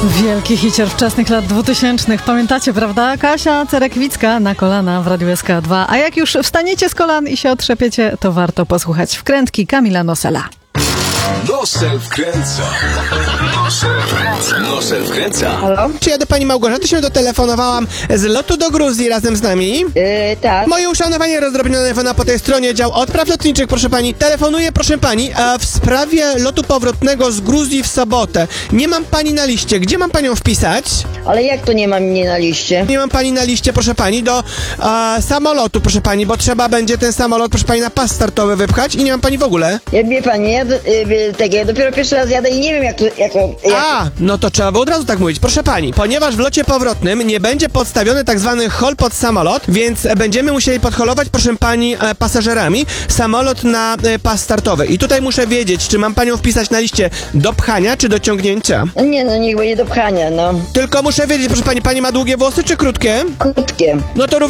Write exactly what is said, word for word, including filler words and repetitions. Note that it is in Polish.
Wielki hicior wczesnych lat dwutysięcznych. Pamiętacie, prawda? Kasia Cerekwicka na kolana w Radiu S K dwa. A jak już wstaniecie z kolan i się otrzepiecie, to warto posłuchać wkrętki Kamila Nosela. Nosel wkręca. Nosel wkręca. Nosel wkręca. Halo? Czy ja do pani Małgorzaty się dotelefonowałam z lotu do Gruzji razem z nami? Yy, tak. Moje uszanowanie rozdrobnione telefona po tej stronie dział odpraw lotniczych, proszę pani. Telefonuję, proszę pani, a w sprawie lotu powrotnego z Gruzji w sobotę. Nie mam pani na liście. Gdzie mam panią wpisać? Ale jak to nie ma mnie na liście? Nie mam pani na liście, proszę pani, do a, samolotu, proszę pani, bo trzeba będzie ten samolot, proszę pani, na pas startowy wypchać i nie mam pani w ogóle. Ja wie pani, ja, do, yy, tak, ja dopiero pierwszy raz jadę i nie wiem jak to... Jak, jak... A, no to trzeba było od razu tak mówić. Proszę pani, ponieważ w locie powrotnym nie będzie podstawiony tak zwany hol pod samolot, więc będziemy musieli podholować, proszę pani, e, pasażerami samolot na e, pas startowy. I tutaj muszę wiedzieć, czy mam panią wpisać na liście do pchania, czy do ciągnięcia. No nie, no niech będzie do pchania, no. Tylko muszę wiedzieć, proszę pani, pani ma długie włosy, czy krótkie? Krótkie. No to